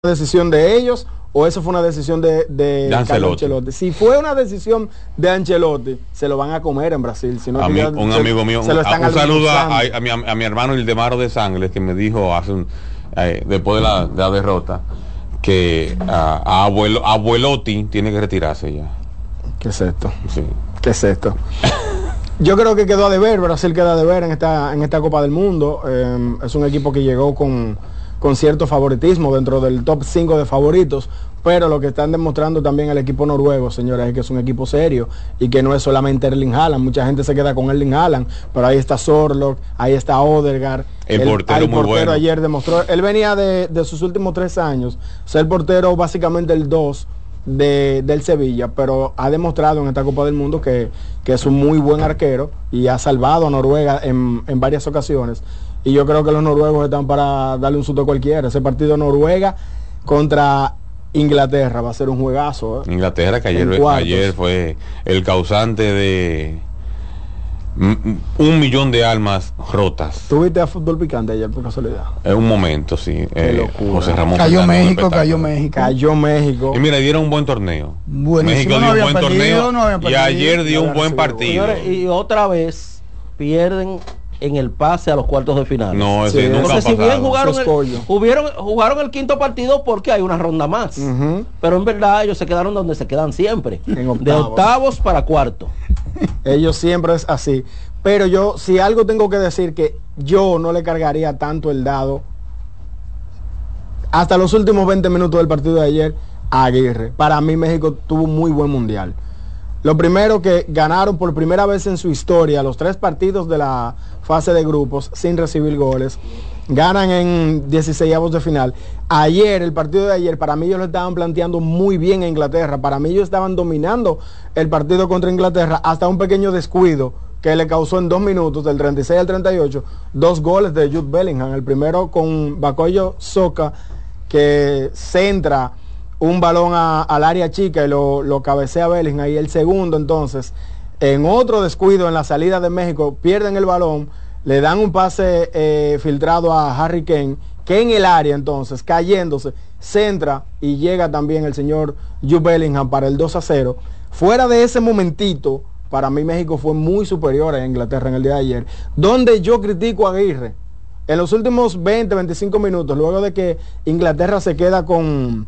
decisión de ellos o eso fue una decisión de Carlo Ancelotti. Si fue una decisión de Ancelotti, se lo van a comer en Brasil. Si no, un amigo mío, un saludo a mi hermano Ildemaro de Sangles, que me dijo después de la derrota que Abuelotti tiene que retirarse ya. ¿Qué es esto? Sí. ¿Qué es esto? Yo creo que quedó a deber, Brasil queda a deber en esta Copa del Mundo. Es un equipo que llegó con cierto favoritismo dentro del top 5 de favoritos, pero lo que están demostrando también el equipo noruego, señores, es que es un equipo serio y que no es solamente Erling Haaland. Mucha gente se queda con Erling Haaland, pero ahí está Sorloth, ahí está Odegaard. El portero muy bueno. Ayer demostró, él venía de sus últimos 3 años, ser portero básicamente el 2 del Sevilla, pero ha demostrado en esta Copa del Mundo que es un muy buen arquero y ha salvado a Noruega en varias ocasiones. Y yo creo que los noruegos están para darle un susto a cualquiera. Ese partido Noruega contra Inglaterra va a ser un juegazo. Inglaterra, que ayer fue el causante de 1 millón de almas rotas. ¿Tuviste a Fútbol Picante ayer por casualidad? En un momento, sí. José Ramón cayó México. Y mira, dieron un buen torneo. Buenísimo. México dio un buen torneo y ayer dio un buen partido. Señores, y otra vez pierden en el pase a los cuartos de final. No, ese nunca ha si bien pasado. jugaron el quinto partido porque hay una ronda más. Pero en verdad ellos se quedaron donde se quedan siempre. De octavos para cuarto. Ellos siempre es así. Pero yo, si algo tengo que decir, que yo no le cargaría tanto el dado hasta los últimos 20 minutos del partido de ayer a Aguirre. Para mí México tuvo un muy buen mundial. Lo primero, que ganaron por primera vez en su historia los 3 partidos de la fase de grupos sin recibir goles. Ganan en 16avos de final. Ayer, el partido de ayer, para mí ellos lo estaban planteando muy bien a Inglaterra. Para mí ellos estaban dominando el partido contra Inglaterra hasta un pequeño descuido que le causó en 2 minutos, del 36 al 38, 2 goles de Jude Bellingham. El primero con Bakoyo Soka, que centra un balón al área chica y lo cabecea Bellingham. Y el segundo, entonces, en otro descuido en la salida de México, pierden el balón, le dan un pase filtrado a Harry Kane, que en el área, entonces, cayéndose, centra y llega también el señor Jude Bellingham para el 2-0. Fuera de ese momentito, para mí México fue muy superior a Inglaterra en el día de ayer, donde yo critico a Aguirre. En los últimos 20-25 minutos, luego de que Inglaterra se queda con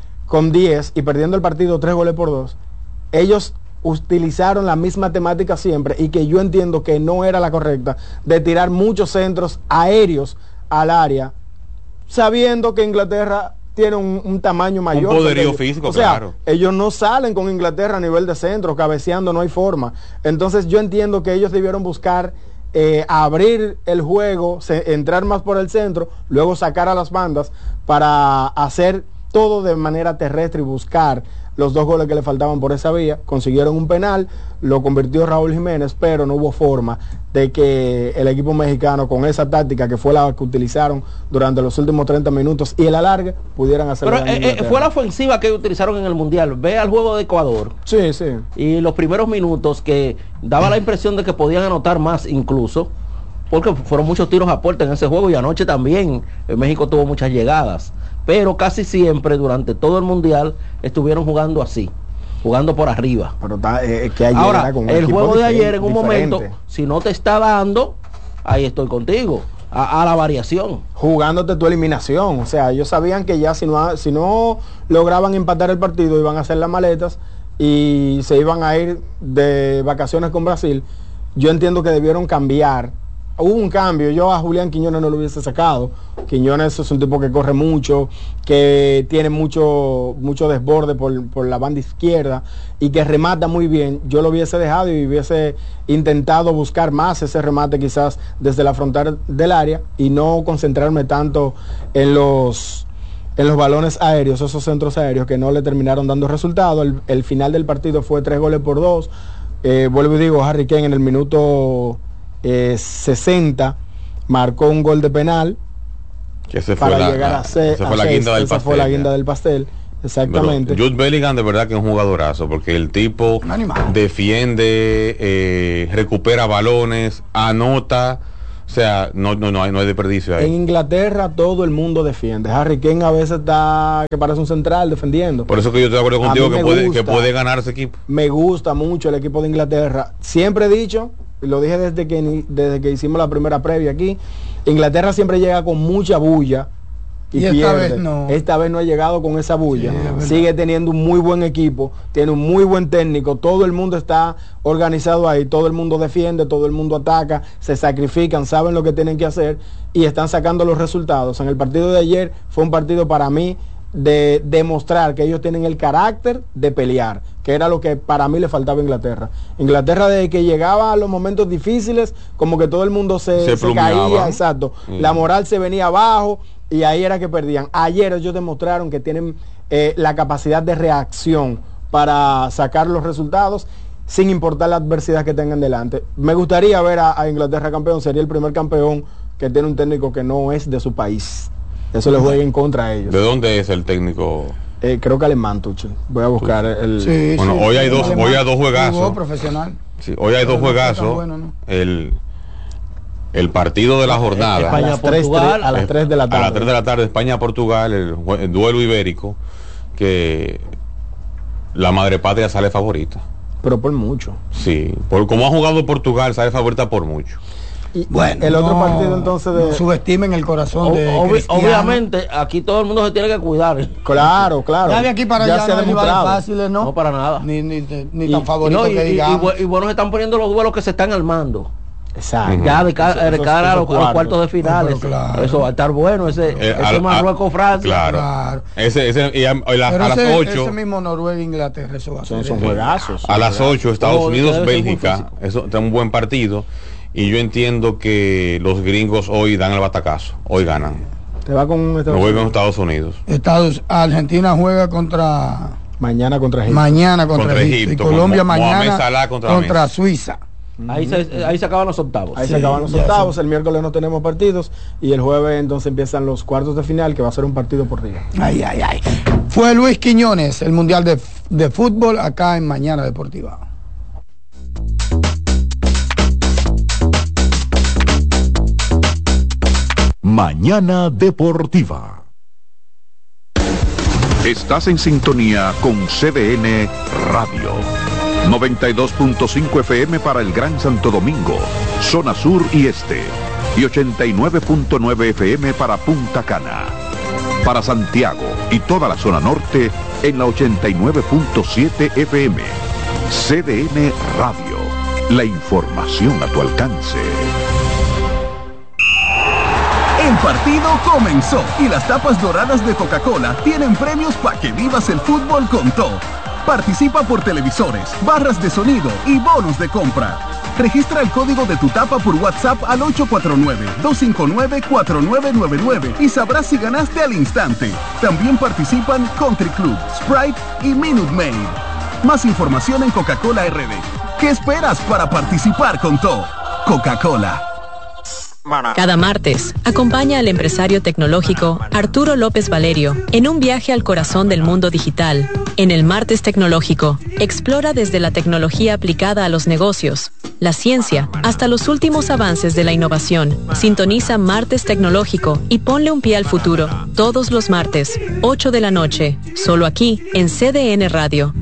10 y perdiendo el partido 3-2, ellos utilizaron la misma temática siempre, y que yo entiendo que no era la correcta, de tirar muchos centros aéreos al área, sabiendo que Inglaterra tiene un tamaño mayor. Un poderío físico, o sea, claro. Ellos no salen con Inglaterra a nivel de centro, cabeceando no hay forma. Entonces yo entiendo que ellos debieron buscar abrir el juego, entrar más por el centro, luego sacar a las bandas para hacer todo de manera terrestre y buscar los 2 goles que le faltaban por esa vía. Consiguieron un penal, lo convirtió Raúl Jiménez, pero no hubo forma de que el equipo mexicano, con esa táctica que fue la que utilizaron durante los últimos 30 minutos y el alargue, pudieran hacerlo. Pero fue la ofensiva que utilizaron en el Mundial. Ve al juego de Ecuador. Sí, sí. Y los primeros minutos, que daba la impresión de que podían anotar más incluso, porque fueron muchos tiros a puerta en ese juego, y anoche también México tuvo muchas llegadas. Pero casi siempre durante todo el Mundial estuvieron jugando así, jugando por arriba. Pero que ayer ahora, era con un el juego de ayer en un diferente momento, si no te está dando, ahí estoy contigo, a la variación. Jugándote tu eliminación. O sea, ellos sabían que ya si no lograban empatar el partido, iban a hacer las maletas y se iban a ir de vacaciones con Brasil. Yo entiendo que debieron cambiar. Hubo un cambio. Yo a Julián Quiñones no lo hubiese sacado. Quiñones es un tipo que corre mucho, que tiene mucho desborde por la banda izquierda y que remata muy bien. Yo lo hubiese dejado y hubiese intentado buscar más ese remate, quizás desde la frontal del área, y no concentrarme tanto en los balones aéreos, esos centros aéreos que no le terminaron dando resultado. El final del partido fue 3-2. Vuelvo y digo, Harry Kane en el minuto 60 marcó un gol de penal para llegar a ser. Esa fue la guinda del pastel. Fue la guinda del pastel, exactamente. Pero Jude Bellingham de verdad que es un jugadorazo, porque el tipo defiende, recupera balones, anota. O O sea, no hay desperdicio ahí. En Inglaterra todo el mundo defiende. Harry Kane a veces está que parece un central defendiendo. Por eso que yo estoy de acuerdo contigo que puede ganar ese equipo. Me gusta mucho el equipo de Inglaterra. Siempre he dicho, y lo dije desde que hicimos la primera previa aquí, Inglaterra siempre llega con mucha bulla y pierde. Esta vez no ha llegado con esa bulla. Sí, sigue teniendo un muy buen equipo, tiene un muy buen técnico, todo el mundo está organizado ahí, todo el mundo defiende, todo el mundo ataca, se sacrifican, saben lo que tienen que hacer y están sacando los resultados. En el partido de ayer fue un partido para mí de demostrar que ellos tienen el carácter de pelear, que era lo que para mí le faltaba a Inglaterra. Inglaterra, desde que llegaba a los momentos difíciles, como que todo el mundo se caía, exacto, la moral se venía abajo y ahí era que perdían. Ayer ellos demostraron que tienen la capacidad de reacción para sacar los resultados sin importar la adversidad que tengan delante. Me gustaría ver a Inglaterra campeón, sería el primer campeón que tiene un técnico que no es de su país. Eso le juega en contra a ellos. ¿De dónde es el técnico? Creo que alemán, Tuchel. Voy a buscar el... Sí, bueno, hoy hay dos juegazos. Profesional. Sí, hoy hay dos juegazos. Bueno, ¿no? El partido de la jornada. España-Portugal a las 3 de la tarde. A las 3 de la tarde, España-Portugal, el duelo ibérico, que la madre patria sale favorita. Pero por mucho. Sí, por como ha jugado Portugal, sale favorita por mucho. Y bueno, el otro partido entonces de... No subestimen el corazón de obviamente, aquí todo el mundo se tiene que cuidar. Claro. Ya de aquí para allá se ha demostrado. Fáciles, ¿no? No, para nada. Ni tan favorito que digamos. Y bueno, se están poniendo los duelos que se están armando. Exacto. Ya de cara a los cuartos de finales. Claro. Eso va a estar bueno. Ese Marruecos-Francia. Claro. A las 8. Ese mismo Noruega-Inglaterra. Eso va a ser. Son juegazos. A las 8, Estados Unidos-Bélgica. Eso está un buen partido. Y yo entiendo que los gringos hoy dan el batacazo. Hoy ganan. ¿Te va con Estados Unidos? Argentina juega contra... Mañana contra Egipto. Y Colombia mañana contra Suiza. Ahí se acaban los octavos. Se acaban los octavos. El miércoles no tenemos partidos. Y el jueves entonces empiezan los cuartos de final, que va a ser un partido por día. Ay. Fue Luis Quiñones, el Mundial de Fútbol, acá en Mañana Deportiva. Mañana Deportiva. Estás en sintonía con CDN Radio. 92.5 FM para el Gran Santo Domingo, zona sur y este. Y 89.9 FM para Punta Cana. Para Santiago y toda la zona norte en la 89.7 FM. CDN Radio. La información a tu alcance. El partido comenzó y las tapas doradas de Coca-Cola tienen premios para que vivas el fútbol con todo. Participa por televisores, barras de sonido y bonos de compra. Registra el código de tu tapa por WhatsApp al 849-259-4999 y sabrás si ganaste al instante. También participan Country Club, Sprite y Minute Maid. Más información en Coca-Cola RD. ¿Qué esperas para participar con todo? Coca-Cola. Cada martes, acompaña al empresario tecnológico Arturo López Valerio en un viaje al corazón del mundo digital. En el Martes Tecnológico, explora desde la tecnología aplicada a los negocios, la ciencia, hasta los últimos avances de la innovación. Sintoniza Martes Tecnológico y ponle un pie al futuro. Todos los martes, 8 de la noche, solo aquí en CDN Radio.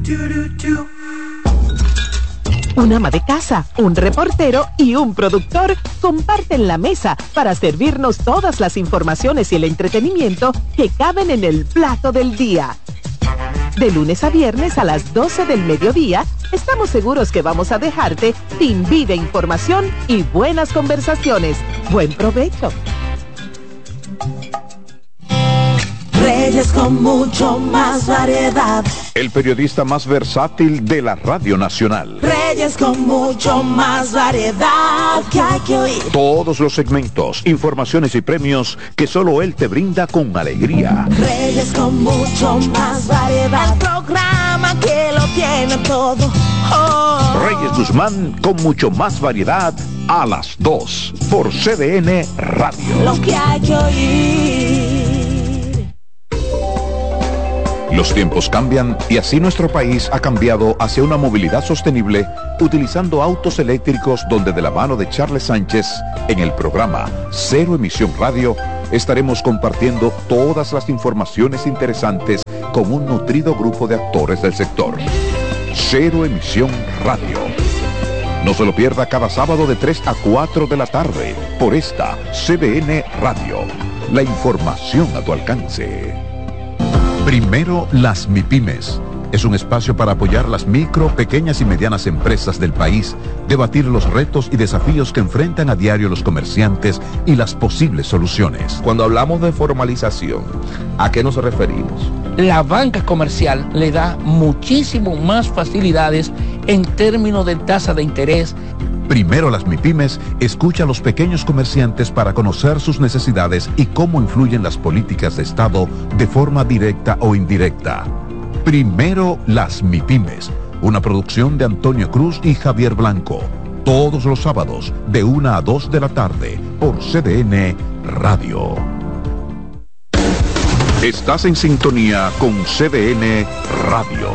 Un ama de casa, un reportero y un productor comparten la mesa para servirnos todas las informaciones y el entretenimiento que caben en el plato del día. De lunes a viernes a las 12 del mediodía, estamos seguros que vamos a dejarte sin vida, información y buenas conversaciones. Buen provecho. Reyes con mucho más variedad. El periodista más versátil de la Radio Nacional. Reyes con mucho más variedad que hay que oír. Todos los segmentos, informaciones y premios que solo él te brinda con alegría. Reyes con mucho más variedad. El programa que lo tiene todo. Reyes Guzmán con mucho más variedad a las 2 por CDN Radio. Lo que hay que oír. Los tiempos cambian y así nuestro país ha cambiado hacia una movilidad sostenible utilizando autos eléctricos, donde de la mano de Charles Sánchez en el programa Cero Emisión Radio estaremos compartiendo todas las informaciones interesantes con un nutrido grupo de actores del sector. Cero Emisión Radio. No se lo pierda cada sábado de 3 a 4 de la tarde por esta CDN Radio. La información a tu alcance. Primero las MIPYMES. Es un espacio para apoyar las micro, pequeñas y medianas empresas del país, debatir los retos y desafíos que enfrentan a diario los comerciantes y las posibles soluciones. Cuando hablamos de formalización, ¿a qué nos referimos? La banca comercial le da muchísimo más facilidades en términos de tasa de interés. Primero las MIPYMES escucha a los pequeños comerciantes para conocer sus necesidades y cómo influyen las políticas de Estado de forma directa o indirecta. Primero las MIPYMES, una producción de Antonio Cruz y Javier Blanco. Todos los sábados de 1 a 2 de la tarde por CDN Radio. Estás en sintonía con CDN Radio.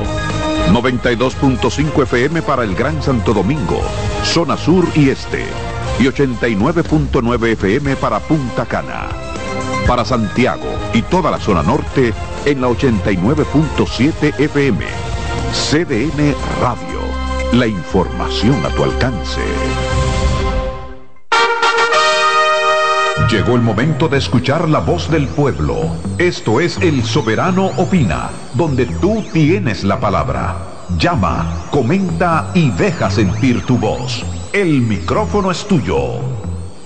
92.5 FM para el Gran Santo Domingo, zona sur y este, y 89.9 FM para Punta Cana. Para Santiago y toda la zona norte en la 89.7 FM. CDN Radio, la información a tu alcance. Llegó el momento de escuchar la voz del pueblo. Esto es El Soberano Opina, donde tú tienes la palabra. Llama, comenta y deja sentir tu voz. El micrófono es tuyo.